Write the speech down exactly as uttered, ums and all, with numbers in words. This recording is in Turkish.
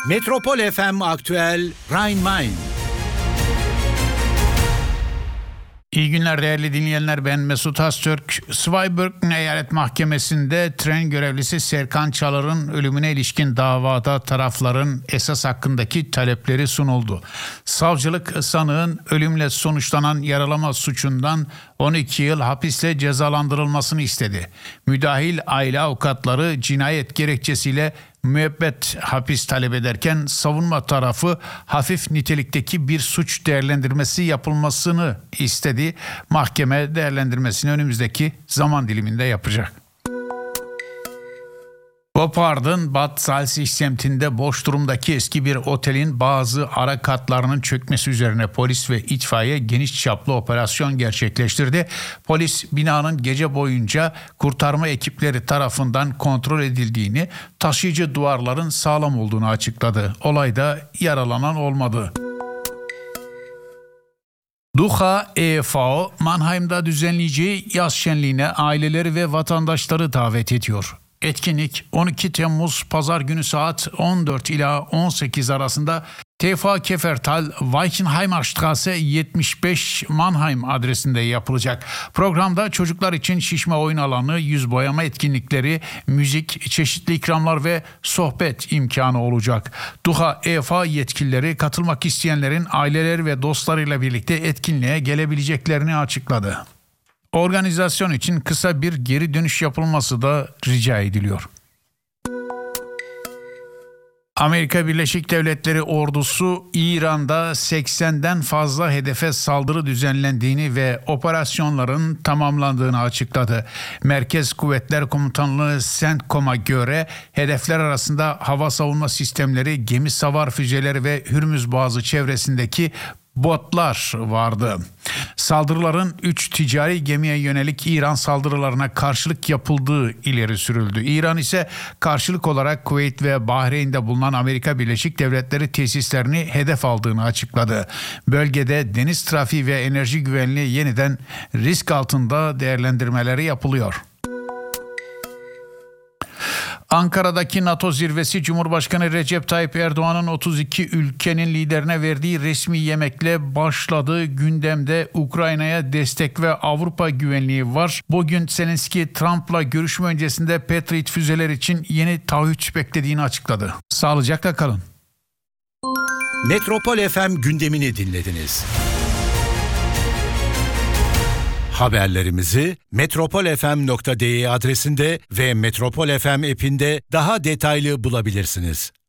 Metropol F M Aktüel Rhein-Main. İyi günler değerli dinleyenler, ben Mesut Öztürk. Zweibrück Eyalet Mahkemesi'nde tren görevlisi Serkan Çalar'ın ölümüne ilişkin davada tarafların esas hakkındaki talepleri sunuldu. Savcılık sanığın ölümle sonuçlanan yaralama suçundan on iki yıl hapisle cezalandırılmasını istedi. Müdahil aile avukatları cinayet gerekçesiyle müebbet hapis talep ederken savunma tarafı hafif nitelikteki bir suç değerlendirmesi yapılmasını istedi. Mahkeme değerlendirmesini önümüzdeki zaman diliminde yapacak. Gotthard'ın Bad Salzig semtinde boş durumdaki eski bir otelin bazı ara katlarının çökmesi üzerine polis ve itfaiye geniş çaplı operasyon gerçekleştirdi. Polis binanın gece boyunca kurtarma ekipleri tarafından kontrol edildiğini, taşıyıcı duvarların sağlam olduğunu açıkladı. Olayda yaralanan olmadı. Duha E F O, Mannheim'da düzenleyeceği yaz şenliğine aileleri ve vatandaşları davet ediyor. Etkinlik on iki Temmuz Pazar günü saat on dört ila on sekiz arasında T V Kefertal Weichenheimerstraße yetmiş beş Mannheim adresinde yapılacak. Programda çocuklar için şişme oyun alanı, yüz boyama etkinlikleri, müzik, çeşitli ikramlar ve sohbet imkanı olacak. Duha E F A yetkilileri katılmak isteyenlerin aileleri ve dostlarıyla birlikte etkinliğe gelebileceklerini açıkladı. Organizasyon için kısa bir geri dönüş yapılması da rica ediliyor. Amerika Birleşik Devletleri ordusu İran'da seksenden fazla hedefe saldırı düzenlendiğini ve operasyonların tamamlandığını açıkladı. Merkez Kuvvetler Komutanlığı CENTCOM'a göre hedefler arasında hava savunma sistemleri, gemi savar füzeleri ve Hürmüz Boğazı çevresindeki botlar vardı. Saldırıların üç ticari gemiye yönelik İran saldırılarına karşılık yapıldığı ileri sürüldü. İran ise karşılık olarak Kuveyt ve Bahreyn'de bulunan Amerika Birleşik Devletleri tesislerini hedef aldığını açıkladı. Bölgede deniz trafiği ve enerji güvenliği yeniden risk altında değerlendirmeleri yapılıyor. Ankara'daki NATO zirvesi Cumhurbaşkanı Recep Tayyip Erdoğan'ın otuz iki ülkenin liderine verdiği resmi yemekle başladı. Gündemde Ukrayna'ya destek ve Avrupa güvenliği var. Bugün Zelenski Trump'la görüşme öncesinde Patriot füzeler için yeni taahhüt beklediğini açıkladı. Sağlıcakla kalın. Metropol F M gündemini dinlediniz. Haberlerimizi metropol f m nokta d e adresinde ve Metropol F M app'inde daha detaylı bulabilirsiniz.